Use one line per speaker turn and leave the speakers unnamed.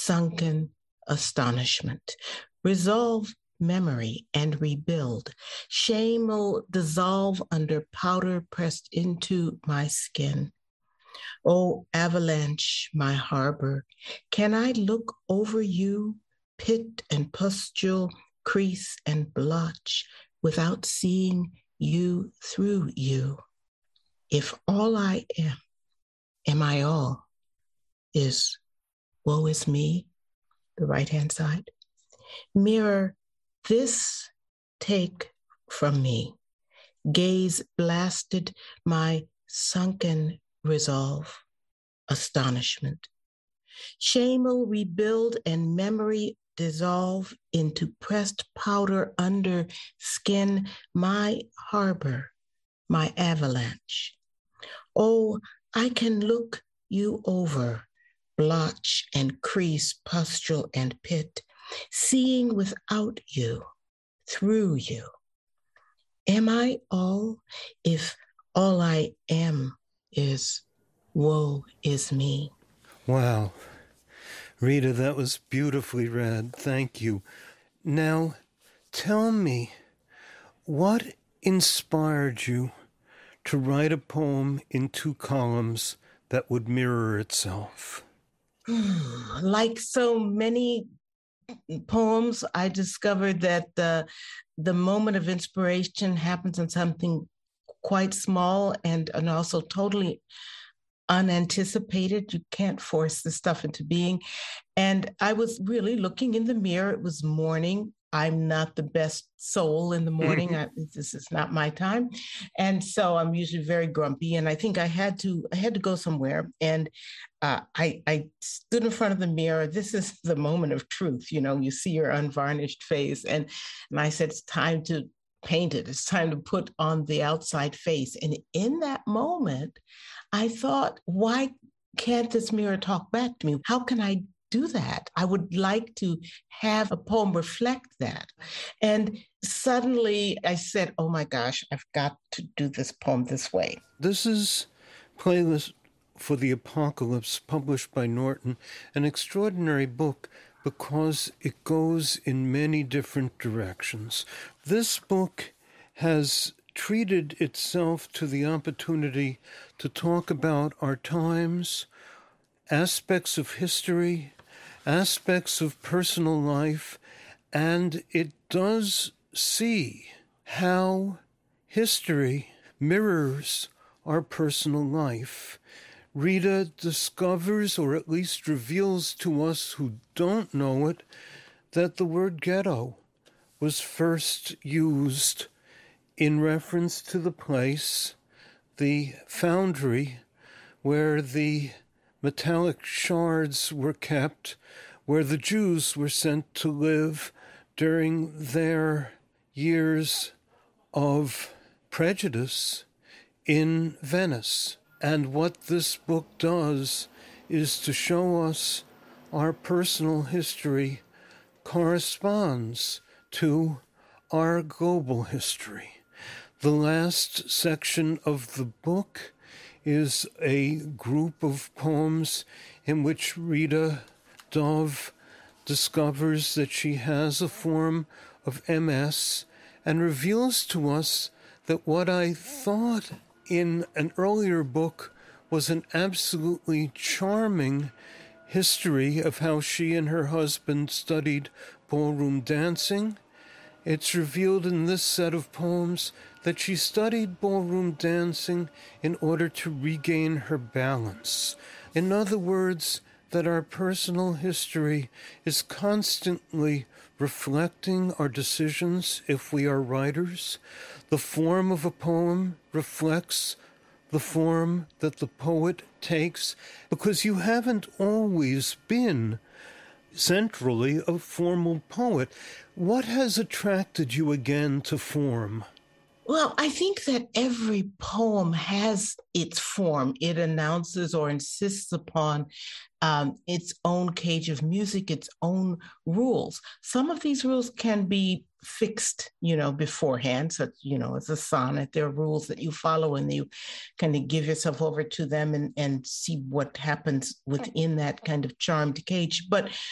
sunken astonishment. Resolve memory and rebuild. Shame will dissolve under powder pressed into my skin. Oh, avalanche, my harbor, can I look over you, pit and pustule, crease and blotch, without seeing you through you? If all I am I all, is woe is me, the right-hand side. Mirror, this take from me. Gaze blasted my sunken resolve, astonishment. Shame will rebuild and memory dissolve into pressed powder under skin, my harbor, my avalanche. Oh, I can look you over, blotch and crease, pustule and pit, seeing without you, through you. Am I all if all I am is woe is me?
Wow. Rita, that was beautifully read. Thank you. Now, tell me, what inspired you to write a poem in 2 columns that would mirror itself?
Like so many poems, I discovered that the moment of inspiration happens in something quite small and also totally unanticipated. You can't force this stuff into being. And I was really looking in the mirror. It was morning. I'm not the best soul in the morning. This is not my time. And so I'm usually very grumpy. And I think I had to go somewhere. And I stood in front of the mirror. This is the moment of truth. You see your unvarnished face. And I said, it's time to paint it. It's time to put on the outside face. And in that moment, I thought, why can't this mirror talk back to me? How can I do that? I would like to have a poem reflect that. And suddenly I said, oh my gosh, I've got to do this poem this way.
This is Playlist for the Apocalypse, published by Norton, an extraordinary book because it goes in many different directions. This book has treated itself to the opportunity to talk about our times, aspects of history, aspects of personal life, and it does see how history mirrors our personal life. Rita discovers, or at least reveals to us who don't know it, that the word ghetto was first used in reference to the place, the foundry, where the metallic shards were kept, where the Jews were sent to live during their years of prejudice in Venice. And what this book does is to show us our personal history corresponds to our global history. The last section of the book is a group of poems in which Rita Dove discovers that she has a form of MS and reveals to us that what I thought in an earlier book was an absolutely charming history of how she and her husband studied ballroom dancing. It's revealed in this set of poems that she studied ballroom dancing in order to regain her balance. In other words, that our personal history is constantly reflecting our decisions if we are writers. The form of a poem reflects the form that the poet takes, because you haven't always been centrally a formal poet. What has attracted you again to form?
Well, I think that every poem has its form. It announces or insists upon its own cage of music, its own rules. Some of these rules can be fixed, beforehand. So, it's a sonnet. There are rules that you follow and you kind of give yourself over to them and see what happens within that kind of charmed cage. But